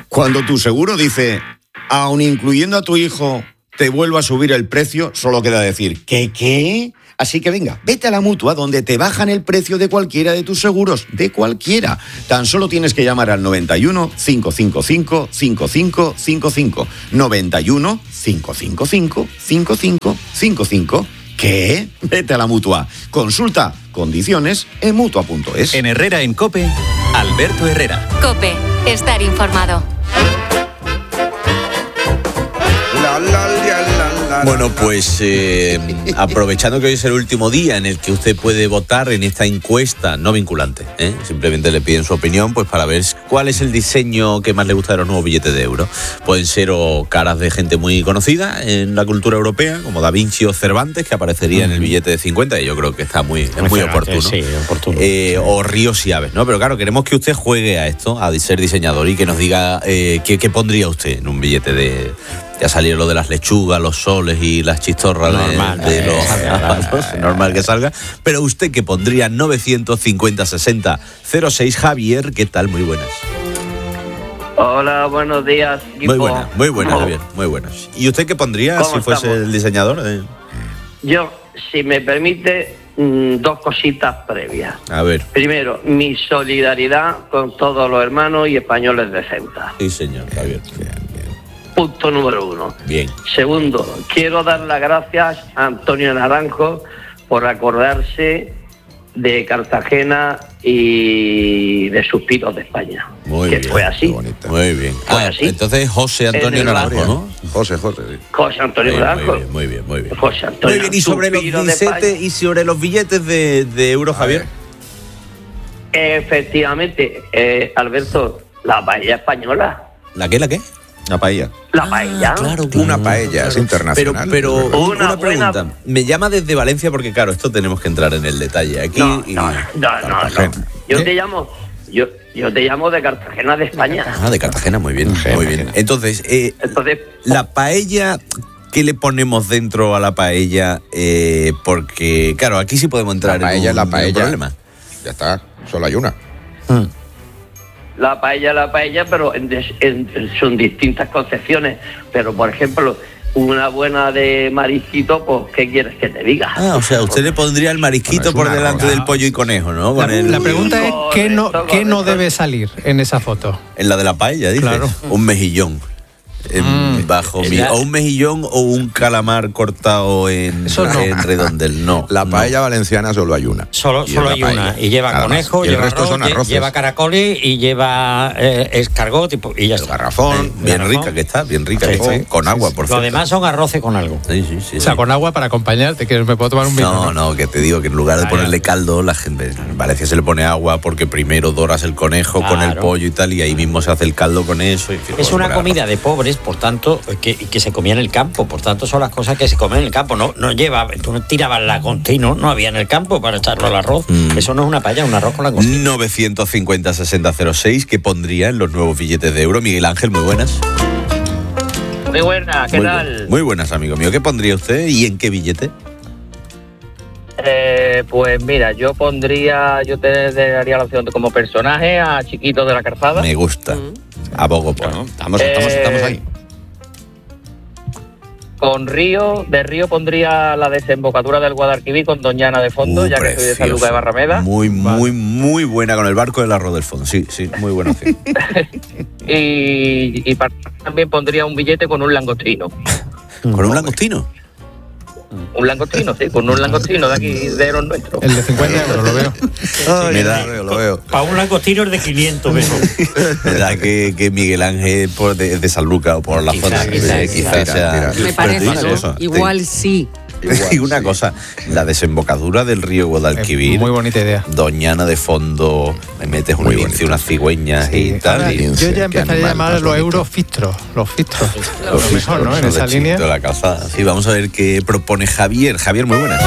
Cuando tu seguro dice, aun incluyendo a tu hijo, te vuelvo a subir el precio, solo queda decir, ¿qué? Así que venga, vete a la Mutua, donde te bajan el precio de cualquiera de tus seguros, de cualquiera. Tan solo tienes que llamar al 91 555 5555. 91 555 5555. ¿Qué? Vete a la Mutua. Consulta condiciones en Mutua.es. En Herrera en COPE, Alberto Herrera. COPE, estar informado. Bueno, pues aprovechando que hoy es el último día en el que usted puede votar en esta encuesta no vinculante, simplemente le piden su opinión pues para ver cuál es el diseño que más le gusta de los nuevos billetes de euro. Pueden ser o caras de gente muy conocida en la cultura europea, como Da Vinci o Cervantes, que aparecería en el billete de 50, y yo creo que está muy oportuno. Sí, oportuno. O ríos y aves, ¿no? Pero claro, queremos que usted juegue a esto, a ser diseñador, y que nos diga qué pondría usted en un billete de... Ya salieron lo de las lechugas, los soles y las chistorras de los normal que salga. Pero usted que pondría 950 60 06. Javier, ¿qué tal? Muy buenas. Hola, buenos días, equipo. Muy buenas, Javier, muy buenas. ¿Y usted qué pondría si fuese el diseñador? Yo, si me permite, dos cositas previas. A ver. Primero, mi solidaridad con todos los hermanos y españoles de Ceuta. Sí, señor, Javier. Punto número 1. Bien. Segundo, quiero dar las gracias a Antonio Naranjo por acordarse de Cartagena y de Suspiros de España. Muy que bien. fue así. Muy bien. Fue así. Entonces José Antonio Naranjo, ¿no? José. José Antonio Naranjo. Muy bien. José Antonio. Muy bien, y sobre los billetes, y sobre los billetes de euro, Javier. Efectivamente, Alberto, la paella española. ¿La qué? La paella. La paella. Claro. Una paella, es internacional. Pero una buena pregunta. Me llama desde Valencia porque, claro, esto tenemos que entrar en el detalle. Aquí No. Yo te llamo de Cartagena, de España. De Cartagena, muy bien. Entonces, la paella, ¿qué le ponemos dentro a la paella? Porque, claro, aquí sí podemos entrar en un problema. Ya está, solo hay una. La paella, pero son distintas concepciones. Pero, por ejemplo, una buena de marisquito, pues, ¿qué quieres que te diga? O sea, usted le pondría el marisquito por delante del pollo y conejo, ¿no? La pregunta es, ¿qué no debe salir en esa foto? En la de la paella, dice. Claro. Un mejillón. O un mejillón o un calamar cortado en redondel. No. La paella valenciana solo hay una. Solo hay una. Y lleva conejo, lleva arroz, lleva caracoles y lleva escargot y ya está. El garrafón. Bien rica que está. Con agua, por cierto. Lo demás son arroces con algo. Sí. O sea, con agua para acompañarte, que me puedo tomar un vino. No, que te digo que en lugar de ponerle caldo, la gente en Valencia se le pone agua porque primero doras el conejo con el pollo y tal, y ahí mismo se hace el caldo con eso. Es una comida de pobres, por tanto, que se comía en el campo. Por tanto, son las cosas que se comen en el campo. No lleva, tú no tirabas langostino, no había en el campo para echarlo al arroz. Eso no es una paella, un arroz con langostino. 950 60 06, ¿qué pondría en los nuevos billetes de euro? Miguel Ángel, muy buenas. Muy buena, ¿qué tal? Muy buenas, amigo mío. ¿Qué pondría usted y en qué billete? Pues mira, yo te daría la opción como personaje a Chiquito de la Calzada. Me gusta. Abogo por. Estamos ahí. Con Río pondría la desembocadura del Guadalquivir con Doña Ana de fondo, ya que soy de San Lucas de Barrameda. Muy buena, con el barco del arroz del fondo. Sí, muy buena opción. y también pondría un billete con un langostino. ¿Con un langostino? Un langostino, sí, con un langostino de aquí, de los nuestros. El de 50 euros, lo veo. Lo veo. Para un langostino es de 500 pesos. ¿Verdad que Miguel Ángel de San Lucas o por la zona? Quizás sea. Me parece, ¿no? Igual sí. Y una cosa, la desembocadura del río Guadalquivir. Muy bonita idea. Doña Ana de fondo, me metes un lince, unas cigüeñas y tal. Ahora, yo ya empezaría a llamar los eurofistros. Los fistros. Lo mejor, ¿no? En esa línea. De la calzada. Sí, vamos a ver qué propone Javier. Javier, muy buenas.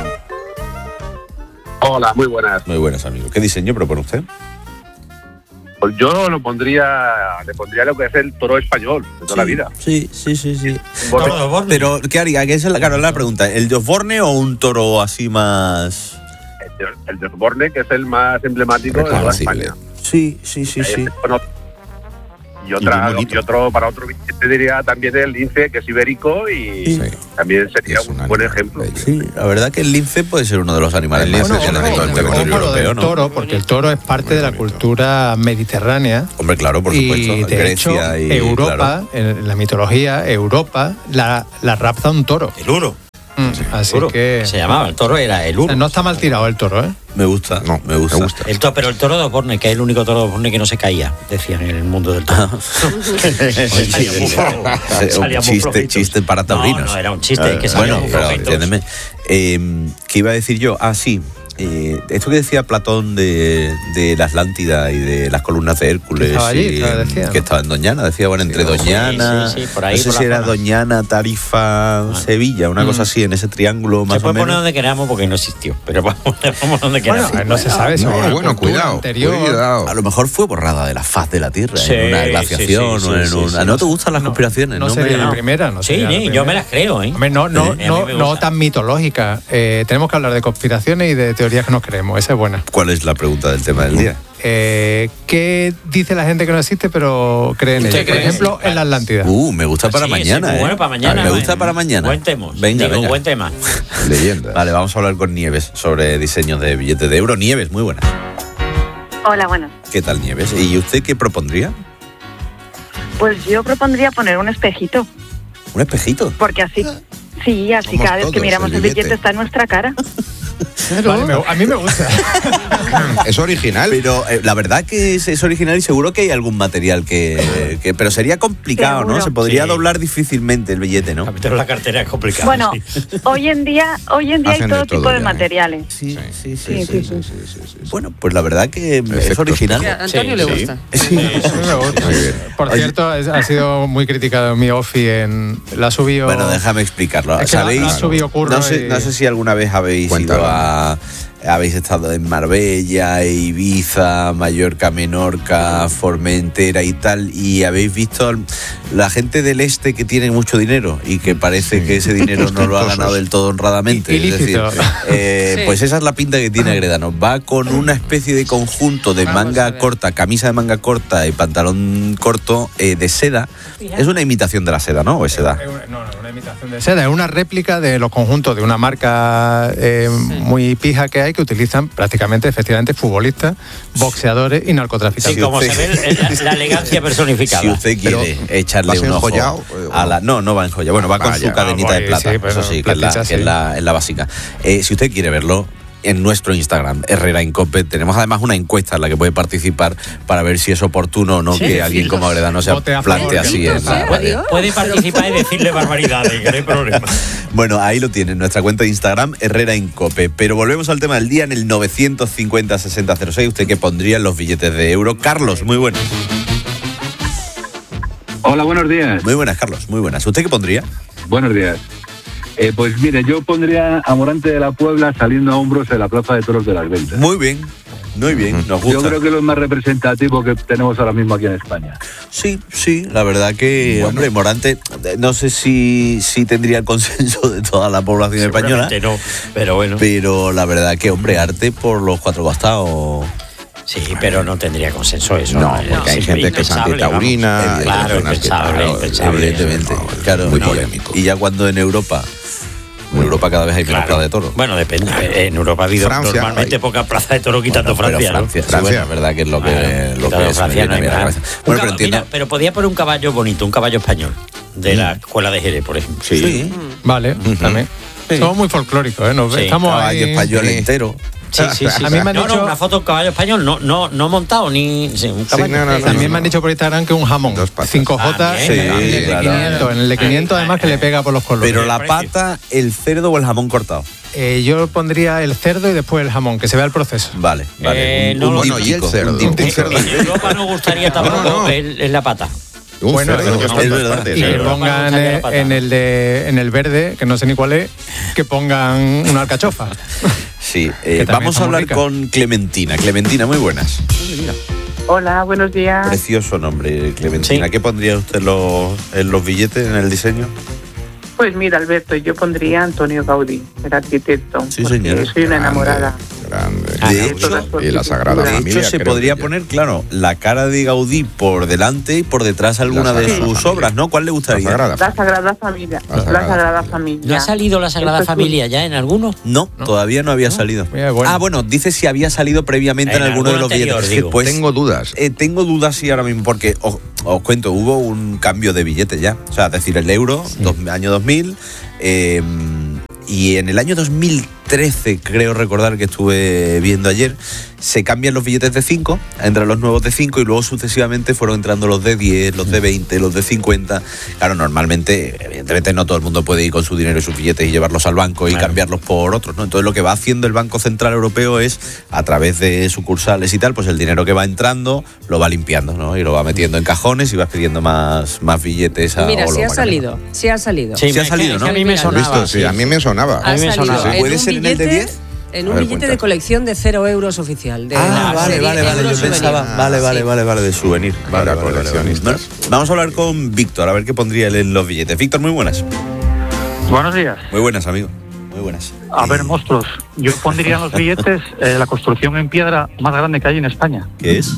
Hola, muy buenas. Muy buenas, amigo. ¿Qué diseño propone usted? Pues yo le pondría lo que es el toro español de toda la vida. Sí. Pero, ¿qué haría? Que esa es la pregunta. ¿El de Osborne o un toro así más...? El de Osborne, que es el más emblemático de toda España. Sí. y otro para otro billete diría también el lince, que es ibérico y también sería un buen ejemplo. Sí, la verdad que el lince puede ser uno de los animales más impresionantes de todo el territorio europeo, ¿no? Toro, porque el toro es parte de la cultura mediterránea. Hombre, claro, por supuesto. Y de Grecia hecho, Europa, en la mitología, Europa la rapta un toro. El Uro. Así que se llamaba, el toro era el Uro. O sea, no está mal tirado el toro, ¿eh? Me gusta, me gusta. Pero el toro de Osborne, que es el único toro de Osborne que no se caía, decían en el mundo del toro. Chiste para taurinos. No, era un chiste que salía muy pero entiéndeme. ¿Qué iba a decir yo? Sí. Esto que decía Platón de la Atlántida y de las columnas de Hércules, que estaba en Doñana, decía, bueno, entre Doñana, por ahí, no sé si era Doñana, Tarifa, Sevilla, una cosa así, en ese triángulo más o menos. Se puede poner donde queramos porque no existió, pero vamos donde queramos. No se sabe eso. Cuidado. A lo mejor fue borrada de la faz de la Tierra, en una glaciación o en una... ¿No te gustan las conspiraciones? No sería la primera, no sería la primera. Yo me las creo, ¿eh? No tan mitológica. Tenemos que hablar de conspiraciones y de teorías que nos creemos, esa es buena. ¿Cuál es la pregunta del tema del día? ¿Qué dice la gente que no existe pero cree en ella? Por ejemplo, en la Atlántida. Me gusta para mañana. Bueno, para mañana. Me gusta para mañana. Buen tema. Venga. Buen tema. Leyenda. Vale, vamos a hablar con Nieves sobre diseños de billetes de euro. Nieves, muy buenas. Hola, buenas. ¿Qué tal, Nieves? ¿Y usted qué propondría? Pues yo propondría poner un espejito. ¿Un espejito? Porque así cada vez que miramos el billete está en nuestra cara. Vale, a mí me gusta. Es original. Pero la verdad que es original y seguro que hay algún material que pero sería complicado, ¿Seguro? ¿no? Se podría doblar difícilmente el billete, ¿no? Pero la cartera es complicada. Bueno, hoy en día hay todo tipo de materiales. Sí. Bueno, pues la verdad que es original. A Antonio le gusta. Sí, me gusta. Por cierto, ha sido muy criticado mi Ofi la ha subido. Bueno, déjame explicarlo. Es que ¿Sabéis? la ha subido Curro No sé si alguna vez habéis ido habéis estado en Marbella, Ibiza, Mallorca, Menorca, Formentera y tal, y habéis visto la gente del este que tiene mucho dinero y que parece que ese dinero no lo ha ganado del todo honradamente. Es decir, pues esa es la pinta que tiene Agredano. Va con una especie de conjunto de manga corta, camisa de manga corta y pantalón corto de seda. Es una imitación de la seda, ¿no? ¿O es seda? No, una imitación de seda. Es una réplica de los conjuntos de una marca muy pija que hay, que utilizan prácticamente, efectivamente, futbolistas, boxeadores y narcotraficantes. Sí, como se ve la elegancia personificada. Si usted quiere echarle un ojo a la... No va enjollado. Bueno, va con su cadenita de plata. Eso sí, que es la básica. Si usted quiere verlo, en nuestro Instagram, Herrera Incope, tenemos además una encuesta en la que puede participar para ver si es oportuno o no que alguien como Agredano se plante así en la radio. Puede participar y decirle barbaridades, que no hay problema. Bueno, ahí lo tienen, nuestra cuenta de Instagram, Herrera Incope. Pero volvemos al tema del día en el 950-6006. ¿Usted qué pondría en los billetes de euro? Carlos, muy buenas. Hola, buenos días. Muy buenas, Carlos, muy buenas. ¿Usted qué pondría? Buenos días. Pues mire, yo pondría a Morante de la Puebla saliendo a hombros en la Plaza de Toros de las Ventas. Muy bien, nos gusta. Yo creo que es lo más representativo que tenemos ahora mismo aquí en España. Sí, la verdad que, hombre, Morante, no sé si tendría el consenso de toda la población española. No, pero bueno. Pero la verdad que, hombre, arte por los cuatro costados. Sí, pero no tendría consenso eso. No, porque hay gente que es antitaurina. Claro, impensable. Evidentemente, claro, muy polémico. Y ya cuando en Europa cada vez hay menos plaza de toro. Bueno, depende. En Europa ha habido Francia, normalmente poca plaza de toro quitando Francia. Francia, la verdad que es lo que es Francia no hay nada. Bueno, pero entiendo. Pero podía poner un caballo bonito, un caballo español, de la escuela de Jerez, por ejemplo. Sí. Vale, también. Somos muy folclóricos, ¿eh? Estamos caballo español entero. Sí. A mí me han dicho una foto de un caballo español, no montado, ni un caballo. También me han dicho por Instagram que un jamón 5J en el de 500 además que le pega por los colores. Pero la pata, el cerdo o el jamón cortado. Yo pondría el cerdo y después el jamón, que se vea el proceso. Vale. Y el cerdo. En Europa no gustaría tampoco es la pata. Bueno, es verdad. Y que pongan en el verde, que no sé ni cuál es, que pongan una alcachofa. Sí, vamos a hablar con Clementina. Clementina, muy buenas. Hola, buenos días. Precioso nombre, Clementina. Sí. ¿Qué pondría usted en los billetes, en el diseño? Pues mira, Alberto, yo pondría Antonio Gaudí, el arquitecto. Sí, señor. Soy una enamorada. Grande. De hecho, y la Sagrada de Familia, hecho se creo podría que poner, claro, la cara de Gaudí por delante y por detrás alguna de sus obras, ¿no? ¿Cuál le gustaría? La Sagrada Familia. La Sagrada Familia. ¿No ha salido la Sagrada Familia ya en algunos? No, todavía no había salido. Bueno. Ah, bueno, dice si había salido previamente en alguno de los billetes. Pues, tengo dudas. Tengo dudas sí ahora mismo, porque os cuento, hubo un cambio de billete ya. O sea, es decir, el euro, año 2000, y en el año 2013, creo recordar que estuve viendo ayer, se cambian los billetes de 5, entran los nuevos de 5 y luego sucesivamente fueron entrando los de 10, los de 20, los de 50. Claro, normalmente, evidentemente no todo el mundo puede ir con su dinero y sus billetes y llevarlos al banco y cambiarlos por otros, ¿no? Entonces lo que va haciendo el Banco Central Europeo es, a través de sucursales y tal, pues el dinero que va entrando lo va limpiando, ¿no? Y lo va metiendo en cajones y vas pidiendo más billetes. Mira, sí ha salido. Sí ha salido, ¿no? A mí me sonaba. Sí, a mí me sonaba. Ha salido. ¿Puede ser en el de 10? En un billete de colección de 0 euros oficial. De vale, yo pensaba, vale, de souvenir. Vale, coleccionistas. Vamos a hablar con Víctor, a ver qué pondría él en los billetes. Víctor, muy buenas. Buenos días. Muy buenas, amigo. Muy buenas. A ver, monstruos, yo pondría en los billetes la construcción en piedra más grande que hay en España. ¿Qué es?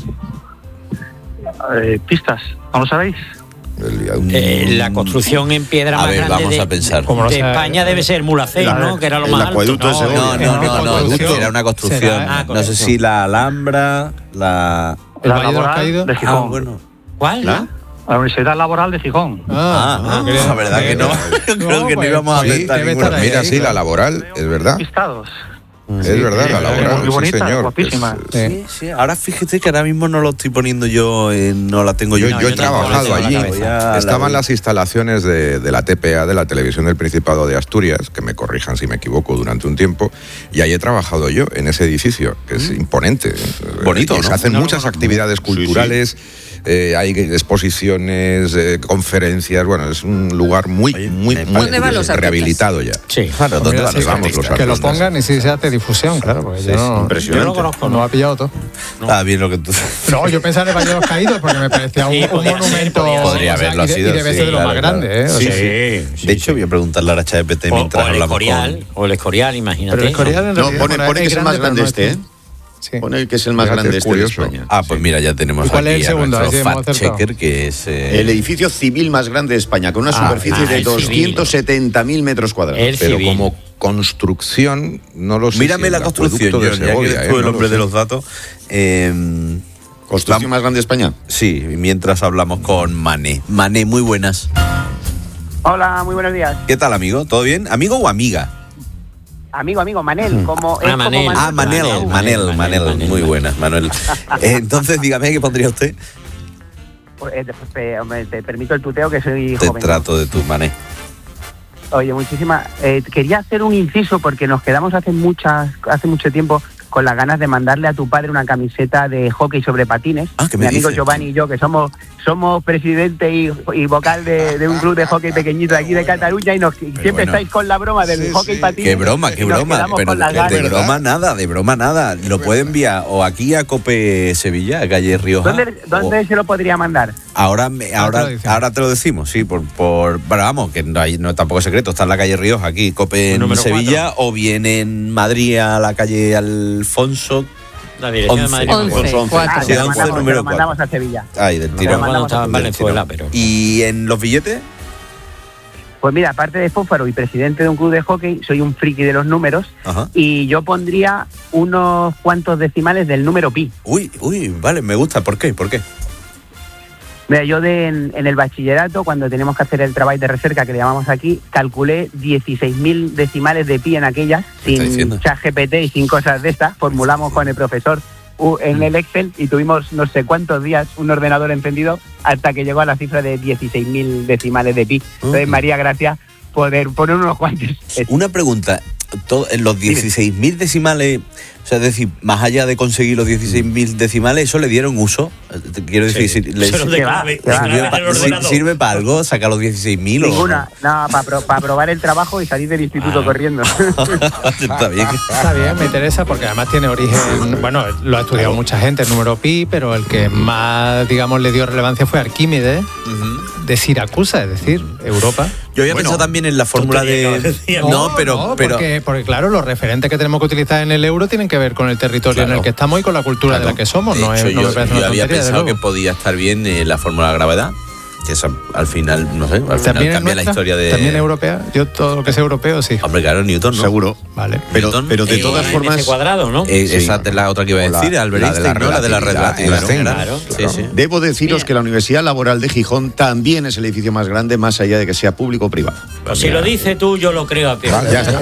Pistas, ¿no lo sabéis? La construcción en piedra más grande vamos a pensar. de España debe ser Mulhacén, ¿no? Que era lo más alto. No, era una construcción. No sé si la Alhambra, la Laboral de Gijón. Bueno. ¿Cuál? La Universidad Laboral de Gijón. La verdad que no. Creo que no íbamos a aceptar ninguna. Mira, sí, la Laboral, es verdad. Pistados. Es verdad, la Laboral, muy bonita, sí, señor. Guapísima. Sí. Ahora fíjate que ahora mismo no lo estoy poniendo yo, no la tengo yo. Yo he trabajado allí. Estaban las instalaciones de la TPA, de la Televisión del Principado de Asturias, que me corrijan si me equivoco, durante un tiempo, y ahí he trabajado yo, en ese edificio, que es imponente. Bonito, ¿no? Se hacen muchas actividades culturales. Hay exposiciones, conferencias, bueno, es un lugar muy rehabilitado ya. Sí, claro, ¿dónde vamos los artistas? Que lo pongan y si se hace difusión, claro, porque impresionante. Yo no conozco, no ha pillado todo. Está bien lo que tú... No, yo pensaba en el Valle de los Caídos porque me parecía un monumento. Podría haberlo sido. Y debe ser de lo más grande, ¿eh? Sí. De hecho, voy a preguntarle a la ChatGPT mientras hablamos con... O el Escorial, imagínate. Pero el Escorial no, pone que es el más grande ¿eh? Sí. Pone que es el más grande de España. Pues mira, ya tenemos aquí el segundo, a nuestro fact-checker, que es... El edificio civil más grande de España, con una superficie de 270.000 metros cuadrados. Pero como construcción, no lo sé. Mírame la construcción, ya que eres tú el hombre de los datos. ¿Construcción más grande de España? Sí, mientras hablamos con Mané. Mané, muy buenas. Hola, muy buenos días. ¿Qué tal, amigo? ¿Todo bien? ¿Amigo o amiga? Amigo, Manel. Manel. Muy buenas, Manuel. Entonces, dígame, ¿qué pondría usted? Hombre, te permito el tuteo, que soy joven. Te trato de tu Mané. Oye, muchísimas... quería hacer un inciso porque nos quedamos hace mucho tiempo con las ganas de mandarle a tu padre una camiseta de hockey sobre patines. Mi amigo Giovanni y yo, que somos presidente y vocal de un club de hockey pequeñito de aquí de Cataluña, y siempre estáis con la broma del hockey patines. Qué broma, pero de broma nada. Lo puede enviar o aquí a Cope Sevilla, a calle Rioja. ¿Dónde se lo podría mandar? Ahora te lo decimos, sí, bueno, vamos, que no tampoco es secreto, está en la calle Rioja, aquí, Cope en Sevilla, 4. O bien en Madrid a la calle Alfonso. La dirección 11. De Madrid. 11, sí, 11 número 4. Mandamos a Sevilla. Ahí, del tirón. Estaba en Valenzuela, pero... ¿Y en los billetes? Pues mira, aparte de fósforo y presidente de un club de hockey, soy un friki de los números. Ajá. Y yo pondría unos cuantos decimales del número pi. Uy, vale, me gusta. ¿Por qué? Mira, yo en el bachillerato, cuando teníamos que hacer el trabajo de recerca, que le llamamos aquí, calculé 16.000 decimales de pi en aquellas, sin ChatGPT y sin cosas de estas. Formulamos con el profesor en el Excel y tuvimos no sé cuántos días un ordenador encendido hasta que llegó a la cifra de 16.000 decimales de pi. Entonces, María, gracias por poner unos cuantos. Una pregunta. En los 16.000 decimales, o sea, es decir, más allá de conseguir los 16.000 decimales, ¿eso le dieron uso? Quiero decir, ¿sirve para algo sacar los 16.000? Ninguna, no, para probar el trabajo y salir del instituto corriendo. Está bien, me interesa porque además tiene origen, bueno, lo ha estudiado mucha gente, el número pi, pero el que más, digamos, le dio relevancia fue Arquímedes, de Siracusa, es decir, Europa. Yo había pensado también en la fórmula de... Porque claro, los referentes que tenemos que utilizar en el euro tienen que ver con el territorio en el que estamos y con la cultura de la que somos. De hecho, me parece una yo había tontería, pensado que podía estar bien la fórmula de la gravedad, que esa, al final, no sé, al final cambia la historia de... ¿También europea? Yo todo lo que es europeo, sí. Hombre, claro, Newton, ¿no? Seguro. Vale. Pero de todas formas... Ese cuadrado, ¿no? Esa es la otra que iba a decir, Albert Einstein, ¿no? La de la relatividad. Claro. Sí. Debo deciros que la Universidad Laboral de Gijón también es el edificio más grande, más allá de que sea público o privado. Pues si lo dices tú, yo lo creo a pie. Ya está.